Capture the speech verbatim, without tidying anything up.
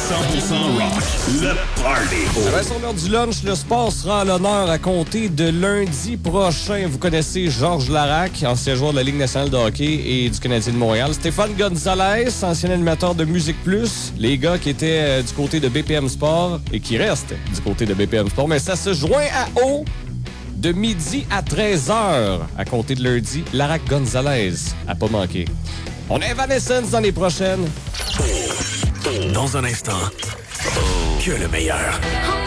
cent pour cent rock, le party. Ben, sur l'heure du lunch, le sport sera à l'honneur à compter de lundi prochain. Vous connaissez Georges Larac, ancien joueur de la Ligue nationale de hockey et du Canadien de Montréal. Stéphane Gonzalez, ancien animateur de Musique Plus. Les gars qui étaient euh, du côté de B P M Sport et qui restent du côté de B P M Sport. Mais ça se joint à eau de midi à treize heures à compter de lundi. Larac Gonzalez, à pas manquer. On a Evanescence dans les prochaines. Dans un instant, que le meilleur.